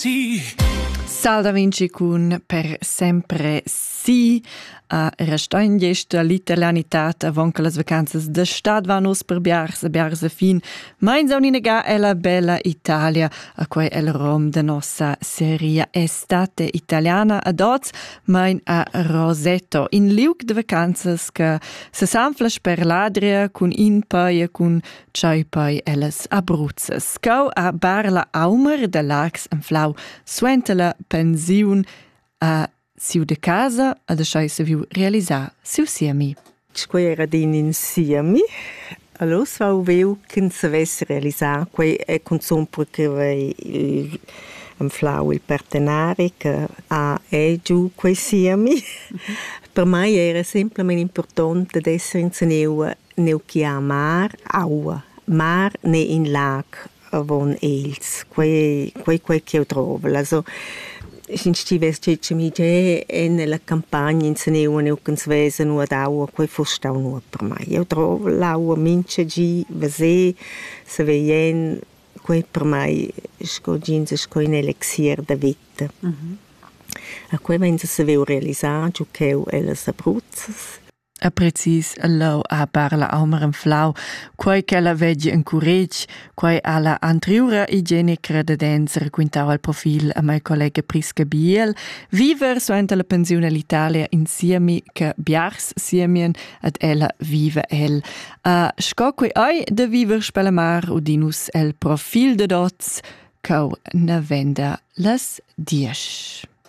Sal da Vinci cun Per sempre sì. Resta in gesta l'italianitat avon che las vacanzas d'estat van us per biars a fin. Mains aunina ga è la bella Italia, a quei è il rom de nossa serie Estate Italiana ad oz, main a Rosetto. In liug de vacanzas che se sanflas per l'Adria cun in pai e cun tschai pai ellas abruzzas. Cau a Barla Aumer de Lacs en Flau suenta la pensiun a siu de casa a deixar se viu realizar siu siemi. Quei era din insiemi, allora svau viu che se vesse realizar, quei è consum perché vei am Flau il partenari che ha giù quei siemi. Per me era semplicemente importante ad essere in neu chi ha mar, mar ne in lag avon els, quei che io trovo, also sin stives cece mi je nella campagna in seneu che svesa nu ad aua quei fostau nu per mai. Io trovo l'aua mince gi vase se veien quei per mai sco gins sco in elixir da vita. A quei venza se veu realisar giù cheu ellas abruzzas. A precis allo a Barla Aumer en Flau, quei che la veggi en cureg, quei alla antriura igienica de denser quintau al profil a mai collega Prisca Biel, viver suenta la pensione all'Italia insiemi che biars siemien ad ella vive el. A sco quei ai de viver spelamar udinus el profil de dots, cau na venda las 10.